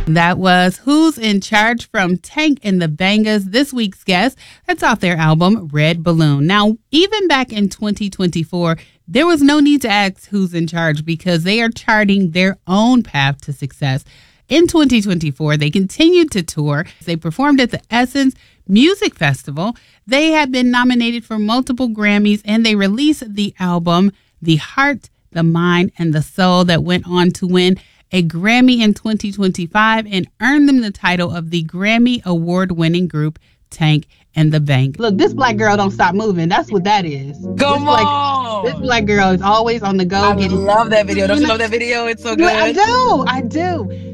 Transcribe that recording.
That was Who's in Charge from Tank and the Bangas, this week's guest. That's off their album, Red Balloon. Now, even back in 2024, there was no need to ask who's in charge because they are charting their own path to success. In 2024, they continued to tour. They performed at the Essence Music Festival. They have been nominated for multiple Grammys, and they released the album, The Heart, the Mind, and the Soul, that went on to win a Grammy in 2025 and earned them the title of the Grammy Award-winning group Tank and the Bangas. Look, this black girl don't stop moving. That's what that is. Come on. This black girl is always on the go. I love that video. Don't you love that video? It's so good. I do.